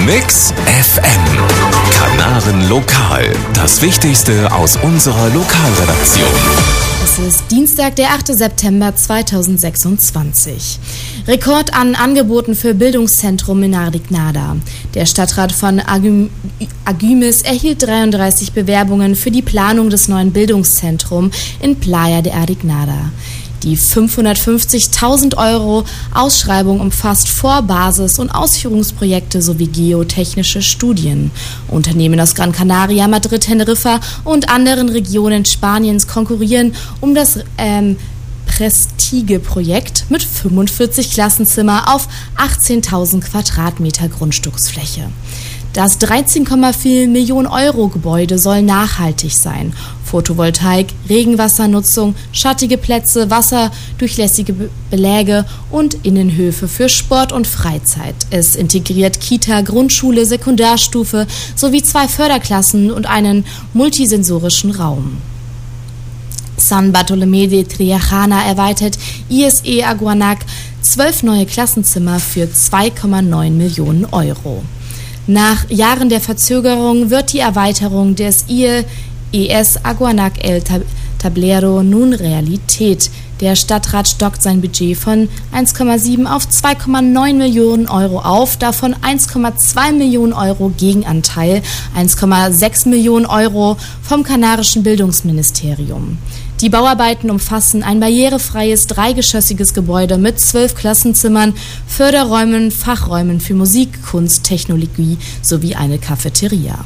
Mix FM. Kanaren Lokal. Das Wichtigste aus unserer Lokalredaktion. Es ist Dienstag, der 8. September 2026. Rekord an Angeboten für Bildungszentrum in Arignada. Der Stadtrat von Agüimes erhielt 33 Bewerbungen für die Planung des neuen Bildungszentrums in Playa de Arignada. Die 550.000 € Ausschreibung umfasst Vor-, Basis- und Ausführungsprojekte sowie geotechnische Studien. Unternehmen aus Gran Canaria, Madrid, Teneriffa und anderen Regionen Spaniens konkurrieren um das Prestige-Projekt mit 45 Klassenzimmer auf 18.000 Quadratmeter Grundstücksfläche. Das 13,4 Millionen € Gebäude soll nachhaltig sein. Photovoltaik, Regenwassernutzung, schattige Plätze, wasserdurchlässige Beläge und Innenhöfe für Sport und Freizeit. Es integriert Kita, Grundschule, Sekundarstufe sowie 2 Förderklassen und einen multisensorischen Raum. San Bartolomé de Triajana erweitert ISE Aguanac 12 neue Klassenzimmer für 2,9 Millionen €. Nach Jahren der Verzögerung wird die Erweiterung des IES Aguanac El Tablero nun Realität. Der Stadtrat stockt sein Budget von 1,7 auf 2,9 Millionen € auf, davon 1,2 Millionen € Gegenanteil, 1,6 Millionen € vom kanarischen Bildungsministerium. Die Bauarbeiten umfassen ein barrierefreies, dreigeschossiges Gebäude mit 12 Klassenzimmern, Förderräumen, Fachräumen für Musik, Kunst, Technologie sowie eine Cafeteria.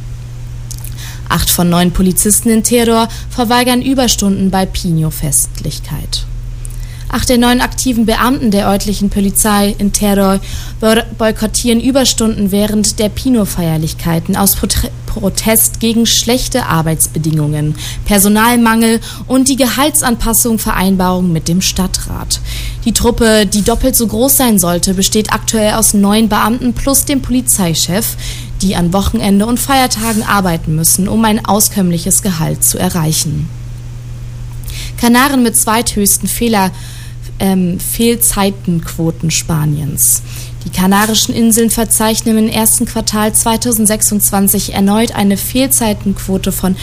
8 von 9 Polizisten in Terror verweigern Überstunden bei Pino-Festlichkeit. 8 der 9 aktiven Beamten der örtlichen Polizei in Terror boykottieren Überstunden während der Pino-Feierlichkeiten aus Protest gegen schlechte Arbeitsbedingungen, Personalmangel und die Gehaltsanpassung-Vereinbarung mit dem Stadtrat. Die Truppe, die doppelt so groß sein sollte, besteht aktuell aus 9 Beamten plus dem Polizeichef, die an Wochenende und Feiertagen arbeiten müssen, um ein auskömmliches Gehalt zu erreichen. Kanaren mit zweithöchsten Fehlzeitenquoten Spaniens. Die Kanarischen Inseln verzeichnen im ersten Quartal 2026 erneut eine Fehlzeitenquote von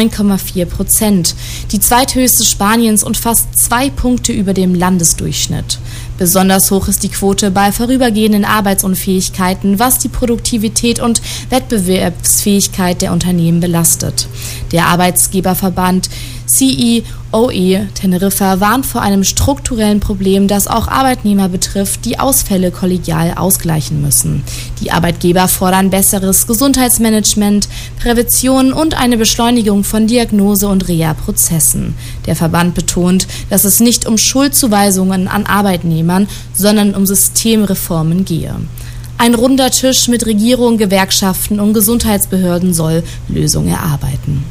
9,4%, die zweithöchste Spaniens und fast 2 Punkte über dem Landesdurchschnitt. Besonders hoch ist die Quote bei vorübergehenden Arbeitsunfähigkeiten, was die Produktivität und Wettbewerbsfähigkeit der Unternehmen belastet. Der Arbeitgeberverband CEOE Teneriffa warnt vor einem strukturellen Problem, das auch Arbeitnehmer betrifft, die Ausfälle kollegial ausgleichen müssen. Die Arbeitgeber fordern besseres Gesundheitsmanagement, Prävention und eine Beschleunigung von Diagnose- und Reha-Prozessen. Der Verband betont, dass es nicht um Schuldzuweisungen an Arbeitnehmern, sondern um Systemreformen gehe. Ein runder Tisch mit Regierung, Gewerkschaften und Gesundheitsbehörden soll Lösungen erarbeiten.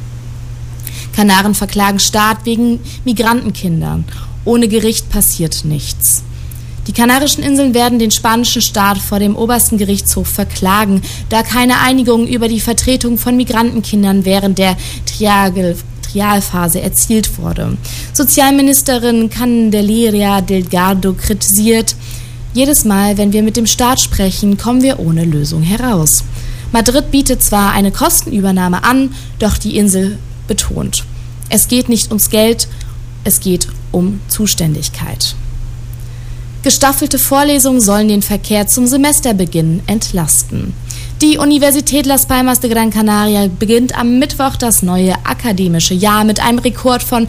Kanaren verklagen Staat wegen Migrantenkindern. Ohne Gericht passiert nichts. Die Kanarischen Inseln werden den spanischen Staat vor dem obersten Gerichtshof verklagen, da keine Einigung über die Vertretung von Migrantenkindern während der Trialphase erzielt wurde. Sozialministerin Candelaria Delgado kritisiert: Jedes Mal, wenn wir mit dem Staat sprechen, kommen wir ohne Lösung heraus. Madrid bietet zwar eine Kostenübernahme an, doch die Insel betont: Es geht nicht ums Geld, es geht um Zuständigkeit. Gestaffelte Vorlesungen sollen den Verkehr zum Semesterbeginn entlasten. Die Universität Las Palmas de Gran Canaria beginnt am Mittwoch das neue akademische Jahr mit einem Rekord von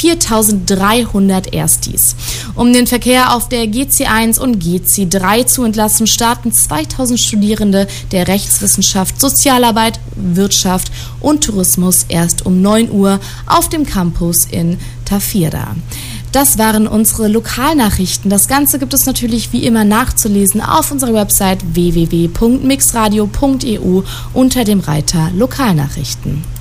4.300 Erstis. Um den Verkehr auf der GC1 und GC3 zu entlasten, starten 2.000 Studierende der Rechtswissenschaft, Sozialarbeit, Wirtschaft und Tourismus erst um 9 Uhr auf dem Campus in Tafira. Das waren unsere Lokalnachrichten. Das Ganze gibt es natürlich wie immer nachzulesen auf unserer Website www.mixradio.eu unter dem Reiter Lokalnachrichten.